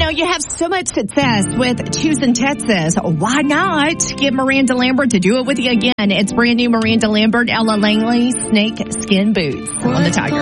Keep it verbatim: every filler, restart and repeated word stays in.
know, you have so much success with choosing Texas. Why not get Miranda Lambert to do it with you again? It's brand new Miranda Lambert, Ella Langley, snake skin boots on the Tiger.